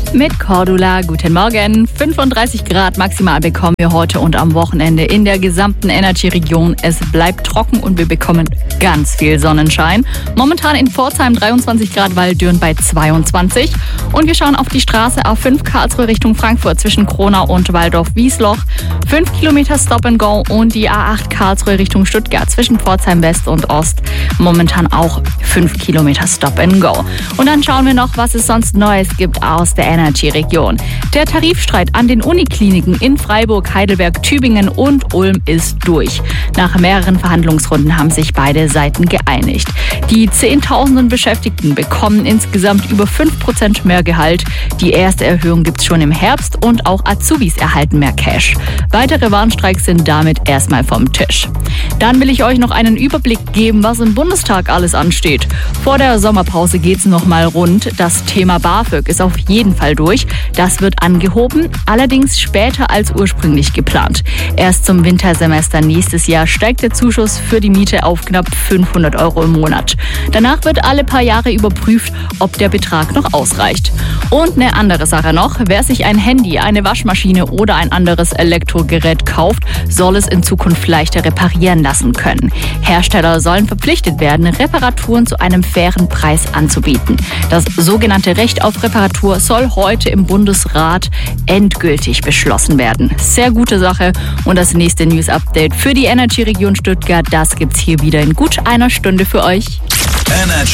Mit Cordula, guten Morgen. 35 Grad maximal bekommen wir heute und am Wochenende in der gesamten Energy-Region. Es bleibt trocken und wir bekommen ganz viel Sonnenschein. Momentan in Pforzheim 23 Grad, Walldürn bei 22. Und wir schauen auf die Straße A5 Karlsruhe Richtung Frankfurt zwischen Kronau und Waldorf-Wiesloch. 5 Kilometer Stop and Go und die A8 Karlsruhe Richtung Stuttgart zwischen Pforzheim West und Ost. Momentan auch 5 Kilometer Stop and Go. Und dann schauen wir noch, was es sonst Neues gibt aus der Energy-Region. Der Tarifstreit an den Unikliniken in Freiburg, Heidelberg, Tübingen und Ulm ist durch. Nach mehreren Verhandlungsrunden haben sich beide Seiten geeinigt. Die Zehntausenden Beschäftigten bekommen insgesamt über 5% mehr Gehalt. Die erste Erhöhung gibt es schon im Herbst und auch Azubis erhalten mehr Cash. Weitere Warnstreiks sind damit erstmal vom Tisch. Dann will ich euch noch einen Überblick geben, was im Bundestag alles ansteht. Vor der Sommerpause geht's noch mal rund. Das Thema BAföG ist auf jeden Fall durch. Das wird angehoben, allerdings später als ursprünglich geplant. Erst zum Wintersemester nächstes Jahr steigt der Zuschuss für die Miete auf knapp 500 € im Monat. Danach wird alle paar Jahre überprüft, ob der Betrag noch ausreicht. Und eine andere Sache noch, wer sich ein Handy, eine Waschmaschine oder ein anderes Elektrogerät kauft, soll es in Zukunft leichter reparieren lassen können. Hersteller sollen verpflichtet werden, Reparaturen zu einem fairen Preis anzubieten. Das sogenannte Recht auf Reparatur soll heute im Bundesrat endgültig beschlossen werden. Sehr gute Sache und das nächste News-Update für die Energy-Region Stuttgart, das gibt's hier wieder in gut einer Stunde für euch.